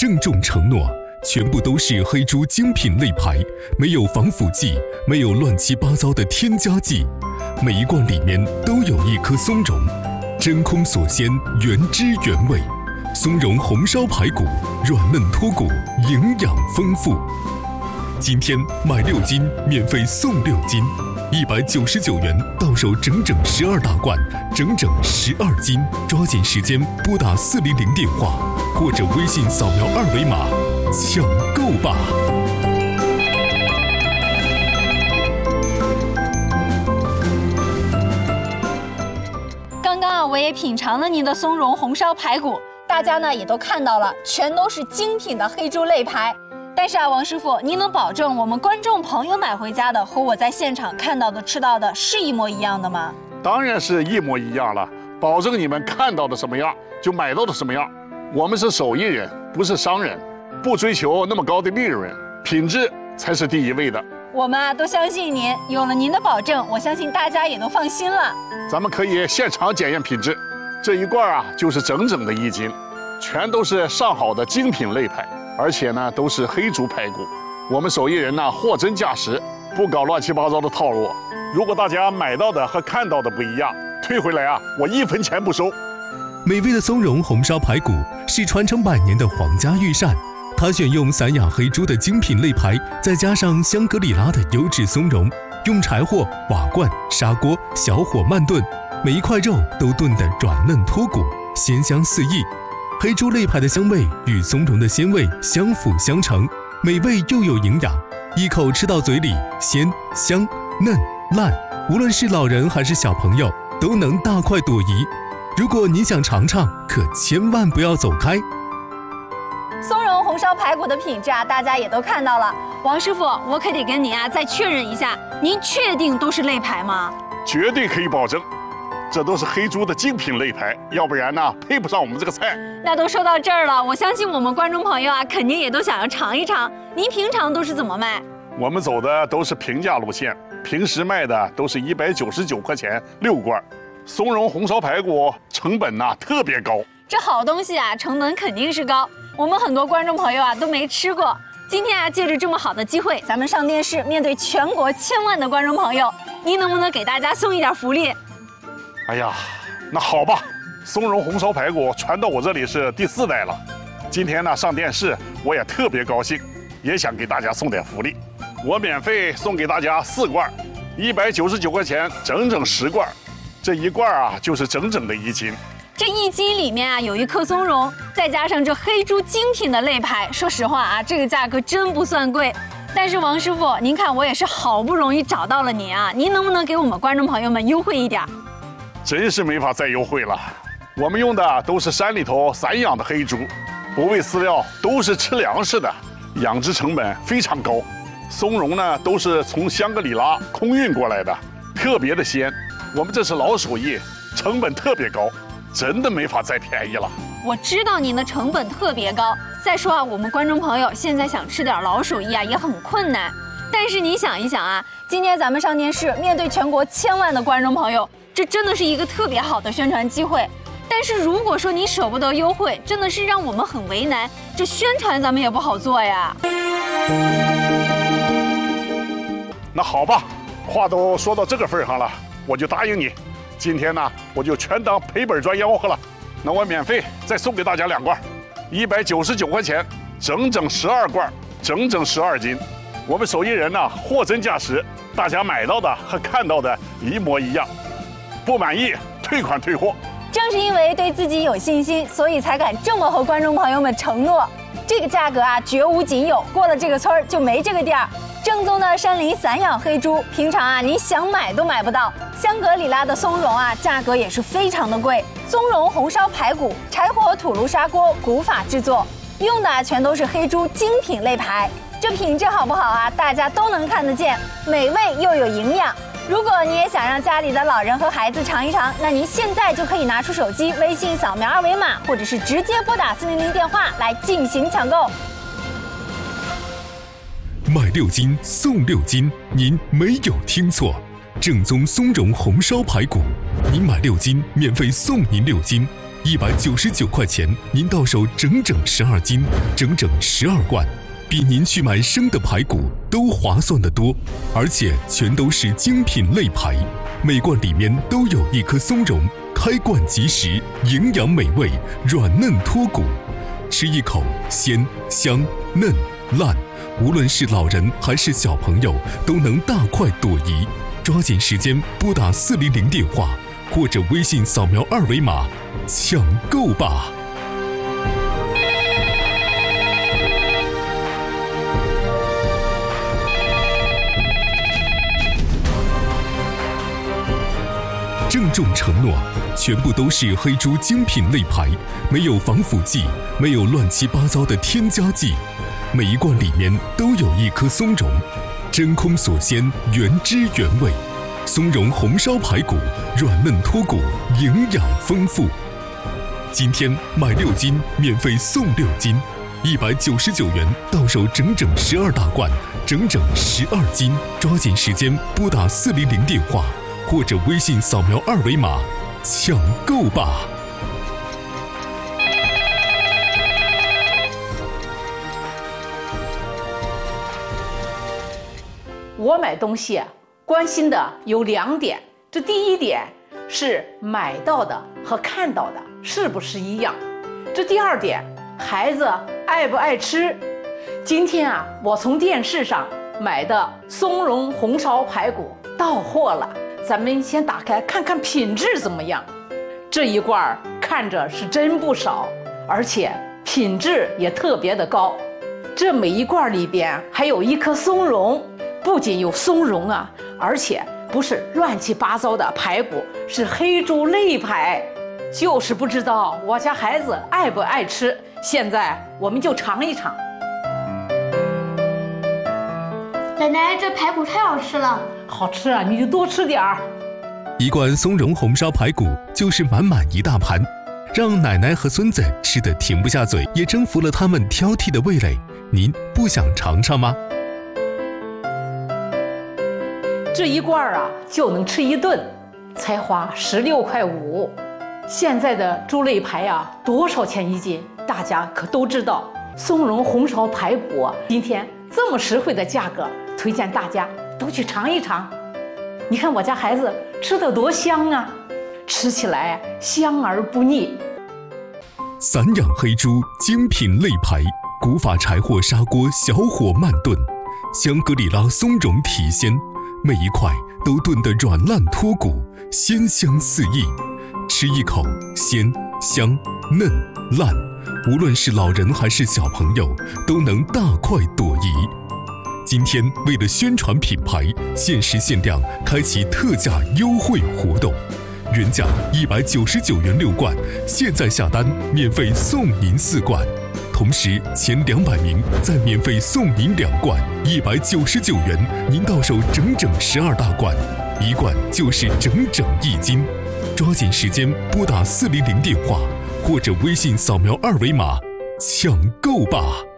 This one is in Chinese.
郑重承诺，全部都是黑猪精品肋排，没有防腐剂，没有乱七八糟的添加剂，每一罐里面都有一颗松茸，真空锁鲜，原汁原味。松茸红烧排骨，软嫩脱骨，营养丰富。今天买6斤免费送6斤，199元到手整整12大罐，整整12斤。抓紧时间拨打400电话或者微信扫描2维码抢购吧。 刚刚啊，我也品尝了您的松茸红烧排骨，大家呢也都看到了，全都是精品的黑猪肋排。但是啊，王师傅，您能保证我们观众朋友买回家的和我在现场看到的、吃到的是一模一样的吗？ 当然是一模一样了，保证你们看到的什么样就买到的什么样。我们是手艺人，不是商人，不追求那么高的利润，品质才是第一位的。 我们啊都相信您，有了您的保证，我相信大家也都放心了。 咱们可以现场检验品质，这一罐啊就是整整的1斤，全都是上好的精品肋排。而且呢，都是黑猪排骨。我们手艺人呢，货真价实，不搞乱七八糟的套路。如果大家买到的和看到的不一样，退回来啊，我1分钱不收。 美味的松茸红烧排骨是传承100年的皇家御膳，它选用散养黑猪的精品肋排，再加上香格里拉的优质松茸，用柴火、瓦罐、砂锅小火慢炖，每一块肉都炖得软嫩脱骨，鲜香四溢。黑猪肋排的香味与松茸的鲜味相辅相成，美味又有营养，一口吃到嘴里鲜香嫩烂，无论是老人还是小朋友都能大快朵颐。如果你想尝尝，可千万不要走开。 松茸红烧排骨的品质啊，大家也都看到了。王师傅，我可得跟您啊再确认一下，您确定都是肋排吗？ 绝对可以保证。这都是黑猪的精品肋排，要不然呢配不上我们这个菜。 那都说到这儿了，我相信我们观众朋友啊，肯定也都想要尝一尝。您平常都是怎么卖？ 我们走的都是平价路线，平时卖的都是199块钱6罐。松茸红烧排骨成本呢特别高， 这好东西啊，成本肯定是高。我们很多观众朋友啊都没吃过。今天啊，借着这么好的机会，咱们上电视，面对全国千万的观众朋友，您能不能给大家送一点福利？ 哎呀，那好吧，松茸红烧排骨传到我这里是第4代了。今天呢上电视，我也特别高兴，也想给大家送点福利。我免费送给大家4罐，199块钱，整整10罐。这一罐啊就是整整的1斤。 这1斤里面啊有1颗松茸，再加上这黑猪精品的肋排，说实话啊，这个价格真不算贵。但是王师傅，您看我也是好不容易找到了您啊，您能不能给我们观众朋友们优惠一点？ 真是没法再优惠了，我们用的都是山里头散养的黑猪，不喂饲料，都是吃粮食的，养殖成本非常高。松茸呢都是从香格里拉空运过来的，特别的鲜。我们这是老手艺，成本特别高，真的没法再便宜了。 我知道您的成本特别高，再说啊，我们观众朋友现在想吃点老手艺啊也很困难。但是你想一想啊，今天咱们上电视，面对全国千万的观众朋友，这真的是一个特别好的宣传机会。但是如果说你舍不得优惠，真的是让我们很为难，这宣传咱们也不好做呀。 那好吧，话都说到这个份上了，我就答应你，今天呢我就全当赔本赚吆喝了。那我免费再送给大家2罐，199块钱，整整12罐，整整12斤。我们手艺人呢货真价实，大家买到的和看到的一模一样。不满意退款退货。 正是因为对自己有信心，所以才敢这么和观众朋友们承诺。这个价格啊，绝无仅有，过了这个村儿就没这个店儿。正宗的山林散养黑猪，平常啊你想买都买不到。香格里拉的松茸啊，价格也是非常的贵。松茸红烧排骨，柴火土炉砂锅古法制作，用的全都是黑猪精品肋排。这品质好不好啊？大家都能看得见，美味又有营养。如果你也想让家里的老人和孩子尝一尝，那您现在就可以拿出手机，微信扫描2维码，或者是直接拨打400电话来进行抢购。 买6斤送6斤，您没有听错，正宗松茸红烧排骨，您买6斤免费送您6斤 199块钱，您到手整整12斤，整整12罐，比您去买生的排骨都划算得多，而且全都是精品肋排，每罐里面都有一颗松茸，开罐即食，营养美味，软嫩脱骨，吃一口鲜香嫩烂，无论是老人还是小朋友都能大快朵颐。抓紧时间拨打400电话，或者微信扫描2维码，抢购吧！郑重承诺，全部都是黑猪精品肋排，没有防腐剂，没有乱七八糟的添加剂，每一罐里面都有一颗松茸，真空锁鲜，原汁原味。松茸红烧排骨，软嫩脱骨，营养丰富。今天买6斤免费送6斤，199元到手整整12大罐，整整12斤。抓紧时间拨打400电话，或者微信扫描2维码，抢购吧！ 我买东西关心的有2点，这第一点是买到的和看到的是不是一样，这第2点孩子爱不爱吃。今天我从电视上买的松茸红烧排骨到货了，咱们先打开看看品质怎么样。这一罐看着是真不少，而且品质也特别的高。这每一罐里边还有一颗松茸，不仅有松茸而且不是乱七八糟的排骨，是黑猪肋排。就是不知道我家孩子爱不爱吃，现在我们就尝一尝。 奶奶，这排骨太好吃了。 好吃你就多吃点儿。 一罐松茸红烧排骨就是满满一大盘，让奶奶和孙子吃得停不下嘴，也征服了他们挑剔的味蕾。您不想尝尝吗？ 这一罐就能吃一顿，才花16.5块。现在的猪肋排多少钱一斤？大家可都知道。松茸红烧排骨今天这么实惠的价格，推荐大家都去尝一尝。你看我家孩子吃得多香吃起来香而不腻。 散养黑猪精品肋排，古法柴火砂锅小火慢炖，香格里拉松茸提鲜，每一块都炖得软烂脱骨，鲜香四溢，吃一口鲜香嫩烂，无论是老人还是小朋友都能大快朵颐。今天为了宣传品牌，限时限量开启特价优惠活动，原价199元6罐，现在下单免费送您4罐，同时前200名再免费送您2罐，199元您到手整整12大罐，一罐就是整整1斤。抓紧时间拨打400电话，或者微信扫描2维码，抢购吧！